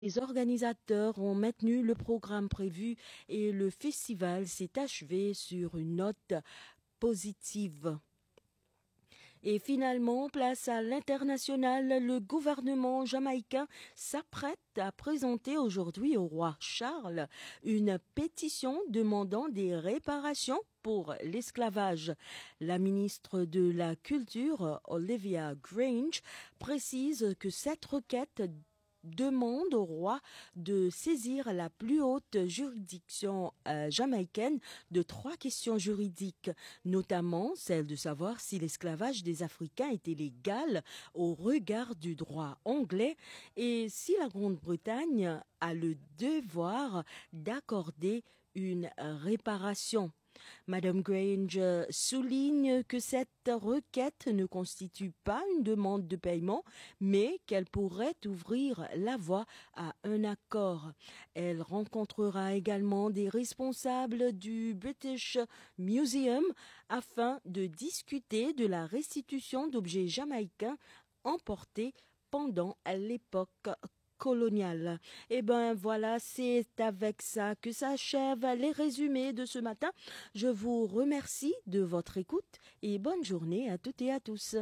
Les organisateurs ont maintenu le programme prévu et le festival s'est achevé sur une note positive. Et finalement, place à l'international, le gouvernement jamaïcain s'apprête à présenter aujourd'hui au roi Charles une pétition demandant des réparations pour l'esclavage. La ministre de la Culture, Olivia Grange, précise que cette requête demande au roi de saisir la plus haute juridiction jamaïcaine de 3 questions juridiques, notamment celle de savoir si l'esclavage des Africains était légal au regard du droit anglais et si la Grande-Bretagne a le devoir d'accorder une réparation. Madame Grange souligne que cette requête ne constitue pas une demande de paiement, mais qu'elle pourrait ouvrir la voie à un accord. Elle rencontrera également des responsables du British Museum afin de discuter de la restitution d'objets jamaïcains emportés pendant l'époque coloniale. Et ben voilà, c'est avec ça que s'achèvent les résumés de ce matin. Je vous remercie de votre écoute et bonne journée à toutes et à tous.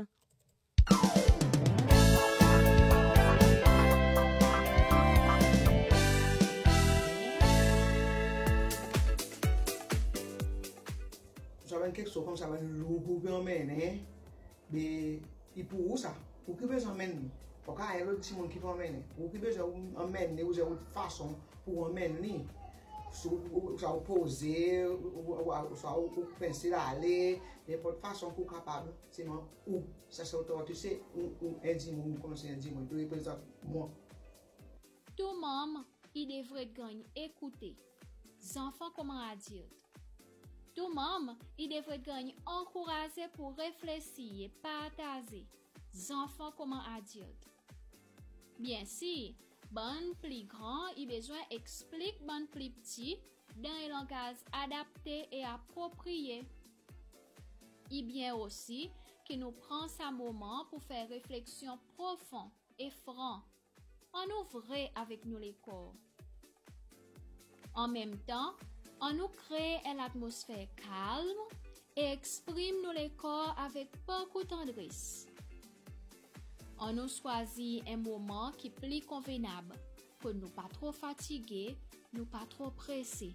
J'avais quelque chose comme ça, le groupe emmène, mais il pour ça, pour que les emmène. Porque aí ela disse que vai amener. O que veja amener usa outra façon pour amener. Só o poser, só o penser aller, et pour façon pour capable. Sinon ou ça c'est autre tu sais ou dit comme c'est dit moi. Par exemple moi. Tout membre il devrait gagner écouter. Enfants comment à dire. Tout membre il devrait gagner encourager pour réfléchir, partager. Enfants comment à dire. Bien si, bon plus grand, il besoin explique bon plus petit dans un langage adapté et approprié. Il bien aussi que nous prend un moment pour faire réflexion profonde et franc. On ouvre avec nous les corps. En même temps, on nous crée une atmosphère calme et exprime nous les corps avec beaucoup de tendresse. On nous choisit un moment qui est plus convenable pour nous pas trop fatigués, nous pas trop pressés.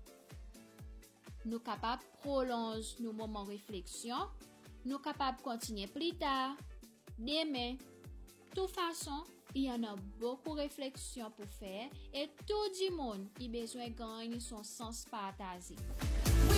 Nous capables prolonger nos moments de réflexion, nous capables continuer plus tard, demain. De toute façon, il y en a beaucoup de réflexions pour faire et tout le monde a besoin de gagner son sens partagé.